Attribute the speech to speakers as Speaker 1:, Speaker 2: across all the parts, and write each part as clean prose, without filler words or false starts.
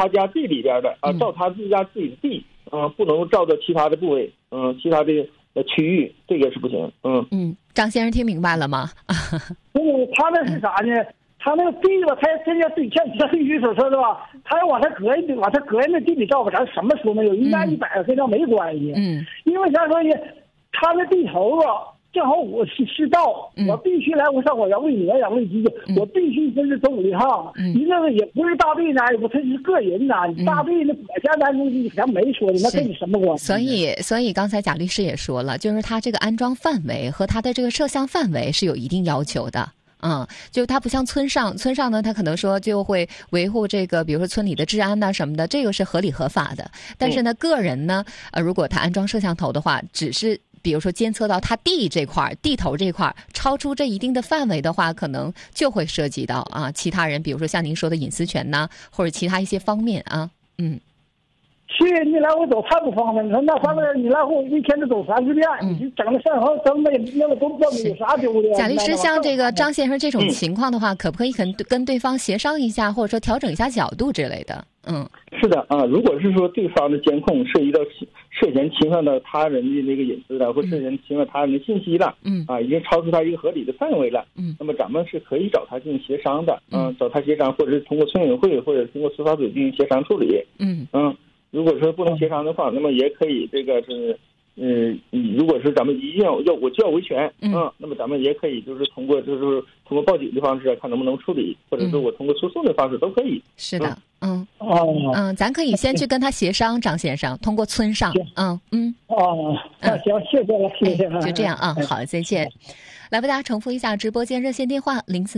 Speaker 1: 他家地里边的啊，照他自己的地，不能照到其他的部位，其他的区域，这个是不行。
Speaker 2: 张先生听明白了吗？
Speaker 3: 他那是啥呢？他那个地吧，他真要对像律师所说的吧，他要往他个人的地里照吧，咱什么说没有，应该100个跟他没关系。因为啥说呢？他那地头啊，正好我是道，我必须来回上我养喂牛养喂鸡，我必须真是走5趟。你那个也不是大队呢，也不他是个人呐，你大队那国家咱东西咱没说的，那跟你什么关系？
Speaker 2: 所以刚才贾律师也说了，就是他这个安装范围和他的这个摄像范围是有一定要求的。就它不像村上呢，他可能说就会维护这个，比如说村里的治安呐什么的，这个是合理合法的。但是呢，个人呢，如果他安装摄像头的话，只是比如说监测到他地头这块超出这一定的范围的话，可能就会涉及到其他人，比如说像您说的隐私权呐，或者其他一些方面啊。
Speaker 3: 去你来回走太不方便，那反正你来回一天都走30遍，你整个上行整那个都不知道有啥丢的。
Speaker 2: 贾律师，像这个张先生这种情况的话，可不可以跟对方协商一下，或者说调整一下角度之类的？
Speaker 1: 是的啊，如果是说对方的监控涉及到涉嫌侵犯到他人的那个隐私了，或涉嫌侵犯他人的信息了，已经超出他一个合理的范围了，那么咱们是可以找他进行协商的，找他协商，或者是通过村委会或者通过司法组进行协商处理，如果说不能协商的话，那么也可以这个是，如果是咱们一定要我就要维权，那么咱们也可以就是通过报警的方式看能不能处理，或者说我通过诉讼的方式都可以。
Speaker 2: 是的，咱可以先去跟他协商，张先生，通过村上，
Speaker 3: 行，谢谢了，谢谢了，
Speaker 2: 就这样啊，好，再见。来为大家重复一下直播间热线电话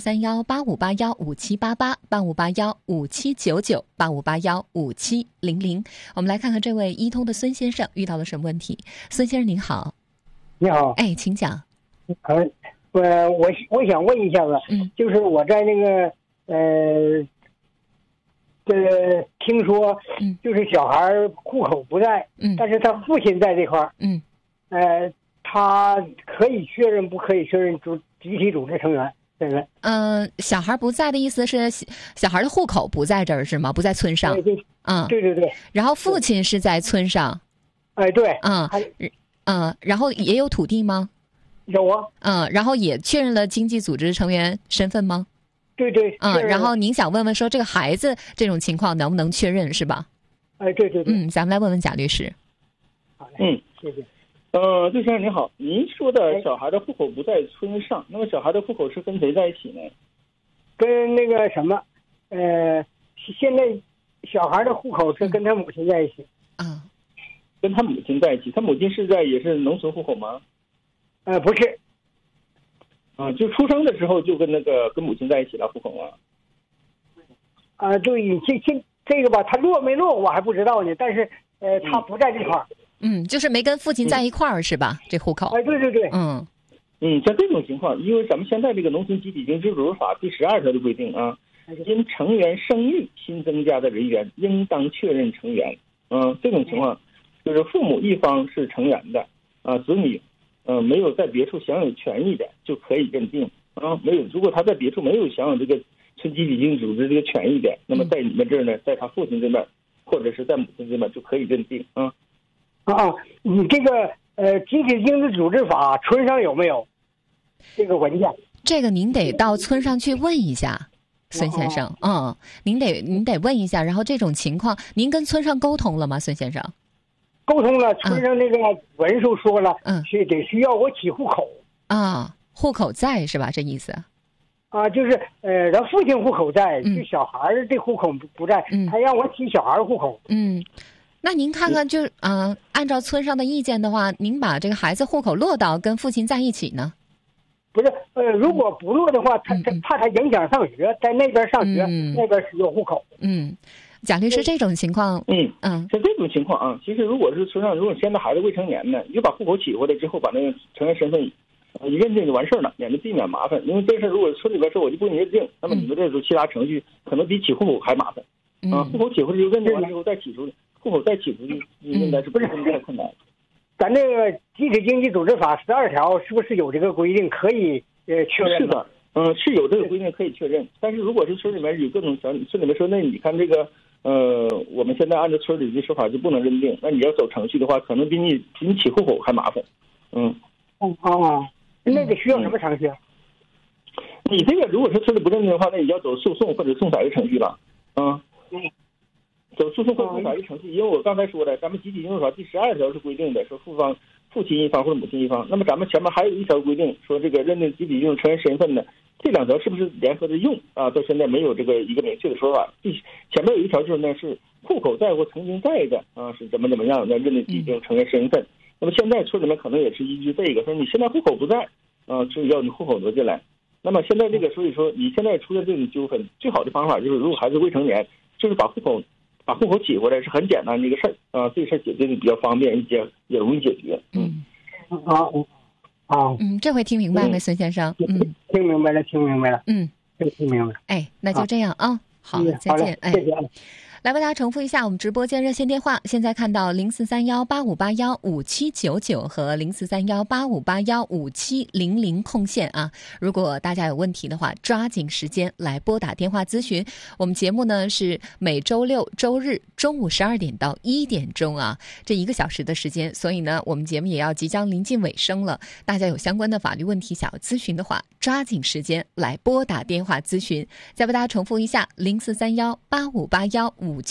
Speaker 2: ：043185815788，85815799，85815700。我们来看看这位伊通的孙先生遇到了什么问题。孙先生您好。
Speaker 4: 你好。
Speaker 2: 请讲。
Speaker 4: 我想问一下子，就是我在那个听说，就是小孩户口不在，但是他父亲在这块儿，他可以确认不可以确认集体组织成员身份？
Speaker 2: 小孩不在的意思是小孩的户口不在这儿是吗？不在村上？
Speaker 4: 对，对。
Speaker 2: 然后父亲是在村上？
Speaker 4: 对。
Speaker 2: 然后也有土地吗？
Speaker 4: 有啊。
Speaker 2: 然后也确认了经济组织成员身份吗？
Speaker 4: 对。
Speaker 2: 然后您想问问说这个孩子这种情况能不能确认是吧？
Speaker 4: 对。
Speaker 2: 咱们来问问贾律师。
Speaker 4: 好嘞。谢谢。
Speaker 1: 杜先生您好，您说的小孩的户口不在村上，那么小孩的户口是跟谁在一起呢？
Speaker 4: 跟那个什么，现在小孩的户口是跟他母亲在一起。
Speaker 1: 跟他母亲在一起，他母亲也是农村户口吗？
Speaker 4: 不是。
Speaker 1: 就出生的时候就跟母亲在一起了户口吗？
Speaker 4: 对，这个吧，他落没落我还不知道呢，但是他不在这块儿。
Speaker 2: 就是没跟父亲在一块儿是吧？这户口。
Speaker 4: 对。
Speaker 1: 像这种情况，因为咱们现在这个农村集体经济组织法第12条的规定因成员生育新增加的人员，应当确认成员。这种情况就是父母一方是成员的子女没有在别处享有权益的，就可以认定如果他在别处没有享有这个村集体经济组织这个权益的，那么在你们这儿呢，在他父亲这边或者是在母亲这边就可以认定
Speaker 4: 你这个集体经济组织法村上有没有这个文件？
Speaker 2: 这个您得到村上去问一下，孙先生。您得问一下。然后这种情况，您跟村上沟通了吗，孙先生？
Speaker 4: 沟通了，村上那个文书说了，需要我起户口。
Speaker 2: 户口在是吧？这意思？
Speaker 4: 就是咱父亲户口在，就小孩这户口不在，他让我起小孩户口。
Speaker 2: 那您看看，就按照村上的意见的话，您把这个孩子户口落到跟父亲在一起呢？
Speaker 4: 不是，如果不落的话，他怕他影响上学，在那边上学，那边是有户口。
Speaker 2: 贾律师，这种情况，
Speaker 1: 像这种情况其实如果是村上，如果现在孩子未成年呢，你就把户口起回来之后，把那个成员身份一认定就完事儿了，避免麻烦。因为这事如果村里边说我就不给你认定，那么你们这种其他程序可能比起户口还麻烦。户口起回来就认定完之后再起出去，户口再起出去应该是不是太困难。
Speaker 4: 咱这个集体经济组织法12条是不是有这个规定可以确认？
Speaker 1: 是的，是有这个规定可以确认。但是如果是村里面有各种村里面说，那你看这个我们现在按照村里的说法就不能认定，那你要走程序的话，可能比你起户口还麻烦。
Speaker 4: 那个需要什么程序？
Speaker 1: 你这个如果是村里不认定的话，那你要走诉讼或者仲裁的程序了。走诉讼或者仲裁的程序，因为我刚才说了，咱们集体营属法第12条是规定的，说父亲一方或者母亲一方。那么咱们前面还有一条规定，说这个认定集体营属成员身份的，这2条是不是联合着用啊？到现在没有这个一个明确的说法。前面有一条就是呢，是户口在或曾经在的啊，是怎么样的认定集体营属成员身份。那么现在村里面可能也是依据这个，说你现在户口不在啊，所以要你户口挪进来。那么现在这个，所以说你现在出现这种纠纷，最好的方法就是，如果孩子未成年，就是把户口起回来，是很简单的一个事儿啊，这个事儿解决的比较方便，也容易解决。
Speaker 2: 这回听明白没，孙先生？
Speaker 4: 听明白了。听明白了。
Speaker 2: 哎，那就这样啊。好，再见。
Speaker 4: 谢谢。
Speaker 2: 来为大家重复一下我们直播间热线电话，现在看到043185815799和043185815700空线啊。如果大家有问题的话，抓紧时间来拨打电话咨询。我们节目呢是每周6、周日中午12点到1点钟啊，这1个小时的时间，所以呢我们节目也要即将临近尾声了。大家有相关的法律问题想要咨询的话，抓紧时间来拨打电话咨询。再为大家重复一下043185815799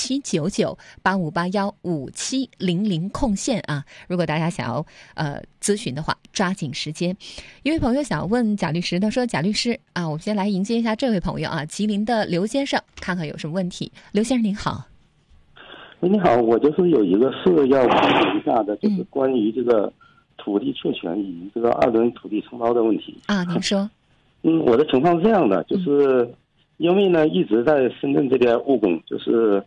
Speaker 2: 85815700空线啊！如果大家想要咨询的话，抓紧时间。一位朋友想问贾律师，他说：“贾律师啊，我们先来迎接一下这位朋友啊，吉林的刘先生，看看有什么问题。”刘先生您好。
Speaker 5: 你好，我就是有一个事要咨询一下的，就是关于这个土地确权以及这个2轮土地承包的问题
Speaker 2: 啊。您说。
Speaker 5: 我的情况是这样的，就是因为呢一直在深圳这边务工，就是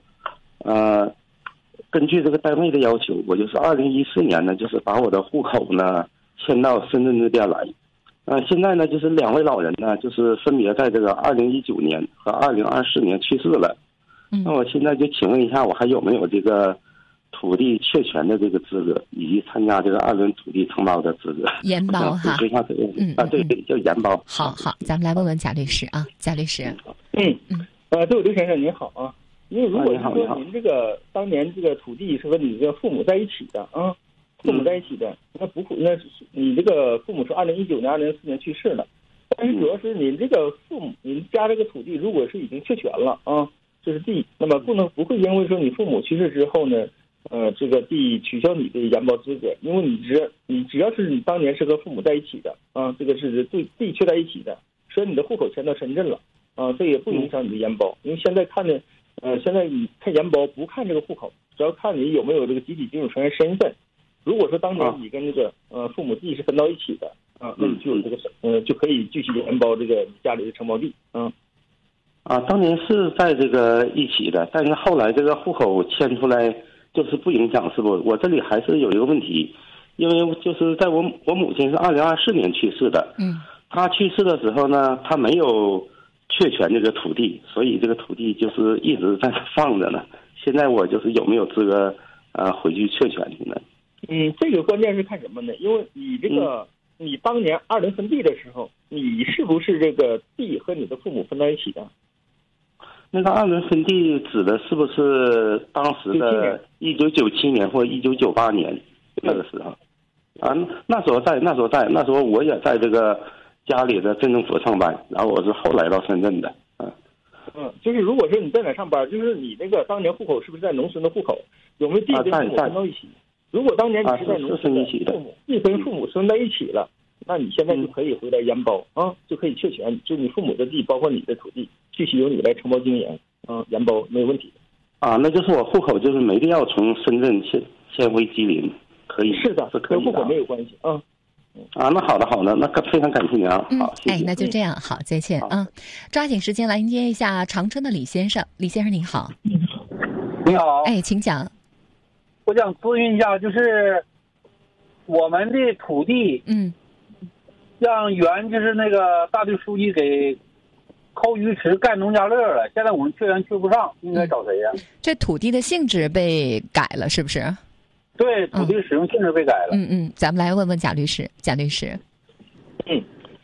Speaker 5: 根据这个单位的要求，我就是2014年呢，就是把我的户口呢迁到深圳这边来。现在呢，就是2位老人呢，就是分别在这个2019年和2024年去世了。那我现在就请问一下，我还有没有这个土地确权的这个资格，以及参加这个2轮土地承包的资格？
Speaker 2: 延包哈。
Speaker 5: 对，叫延包。
Speaker 2: 好，咱们来问问贾律师啊，贾律师。
Speaker 1: 这位刘先生您好啊。因为如果是说您这个当年这个土地是和你这个父母在一起的啊，父母在一起的，那你这个父母是2019年、2014年去世了，但是主要是您这个父母，您家这个土地如果是已经确权了啊，这是地，那么不会因为说你父母去世之后呢，这个地取消你的延包资格，因为你只要是你当年是和父母在一起的啊，这个是对地确在一起的，所以你的户口迁到深圳了啊，这也不影响你的延包，因为现在现在你看延包不看这个户口，只要看你有没有这个集体经属成员身份。如果说当年你跟这个父母地是分到一起的啊，那你就有这个就可以继续延包这个家里的承包地
Speaker 5: 当年是在这个一起的，但是后来这个户口迁出来就是不影响，是不？我这里还是有一个问题，因为就是在我母亲是2024年去世的，她去世的时候呢，她没有确权这个土地，所以这个土地就是一直在放着呢。现在我就是有没有资格回去确权呢？
Speaker 1: 这个关键是看什么呢？因为你这个你当年2轮分地的时候，你是不是这个地和你的父母分到一起的？
Speaker 5: 那个2轮分地指的是不是当时的1997年或1998年那个时候？那时候我也在这个家里的镇政府上班，然后我是后来到深圳的。
Speaker 1: 就是如果说你在哪上班，就是你那个当年户口是不是在农村的户口？有没有地跟父母分到一起？如果当年你是在农村的父母，地跟父母分在一起了，那你现在就可以回来延包就可以确权，就你父母的地包括你的土地，继续由你来承包经营延包没有问题。
Speaker 5: 那就是我户口就是没必要从深圳迁回吉林，可以？
Speaker 1: 是的，跟户口没有关系
Speaker 5: 那好的，那非常感谢您啊。好，谢谢。
Speaker 2: 那就这样，好，再见啊！抓紧时间来迎接一下长春的李先生。李先生您好。
Speaker 6: 你好。
Speaker 2: 请讲。
Speaker 6: 我想咨询一下，就是我们的土地，让原就是那个大队书记给抠鱼池干农家乐了，现在我们确权去不上，应该找谁呀？
Speaker 2: 这土地的性质被改了，是不是？
Speaker 6: 对，土地使用性质被改了。
Speaker 2: 咱们来问问贾律师。贾律师，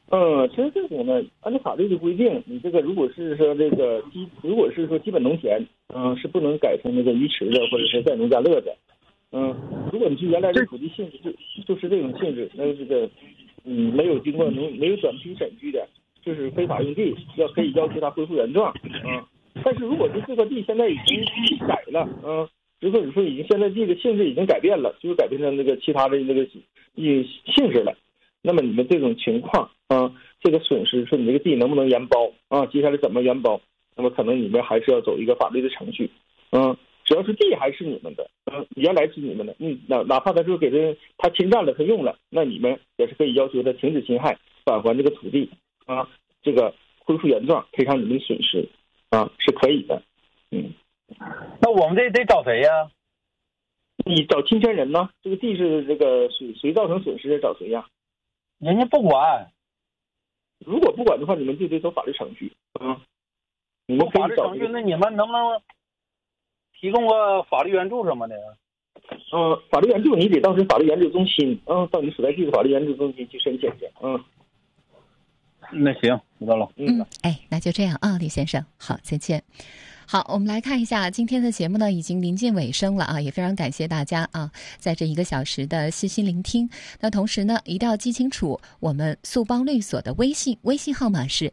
Speaker 1: 其实这种呢，按照法律的规定，你这个如果是说基本农田，是不能改成那个鱼池的，或者是再农家乐的。如果你是原来的土地性质就是这种性质，那这个没有经过没有短期审批的，就是非法用地，可以要求他恢复原状。但是如果是这块地现在已经改了，如果你说现在地的性质已经改变了，就是改变成那个其他的那个性质了，那么你们这种情况这个损失，说你这个地能不能原包接下来怎么原包，那么可能你们还是要走一个法律的程序。只要是地还是你们的，原来是你们的，哪怕他说他侵占了，他用了，那你们也是可以要求他停止侵害，返还这个土地这个恢复原状，赔偿你们的损失是可以的。
Speaker 6: 那我们这得找谁呀？
Speaker 1: 你找侵权人呢？这个地是这个谁造成损失，找谁呀？
Speaker 6: 人家不管。
Speaker 1: 如果不管的话，你们就得走法律程序。你们可以
Speaker 6: 法律程序，那你们能不能提供个法律援助什么的？
Speaker 1: 法律援助你得当时法律援助中心，到你所在地的法律援助中心去申请去。
Speaker 6: 那行，知道了。
Speaker 2: 那就这样啊，李先生，好，再见。好，我们来看一下今天的节目呢，已经临近尾声了啊，也非常感谢大家在这1个小时的细心聆听。那同时呢，一定要记清楚我们速邦律所的微信号码是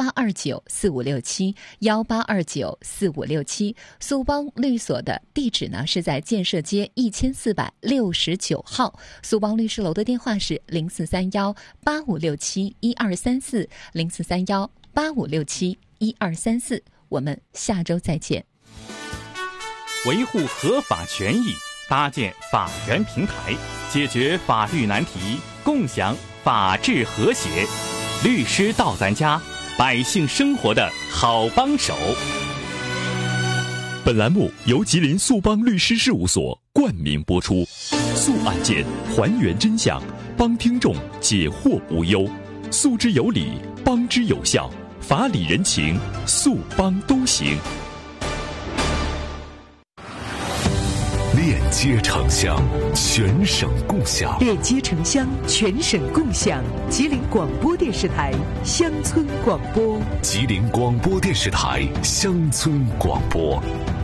Speaker 2: 18294567，18294567。速邦律所的地址呢是在建设街1469号，速邦律师楼的电话是043185671234，043185671234。我们下周再见。
Speaker 7: 维护合法权益，搭建法源平台，解决法律难题，共享法治和谐。律师到咱家，百姓生活的好帮手。
Speaker 8: 本栏目由吉林速邦律师事务所冠名播出，速案件还原真相，帮听众解惑无忧，诉之有理，帮之有效。法理人情，速邦都行。
Speaker 9: 链接城乡，全省共享。
Speaker 10: 链接城乡，全省共享。吉林广播电视台乡村广播。
Speaker 9: 吉林广播电视台乡村广播。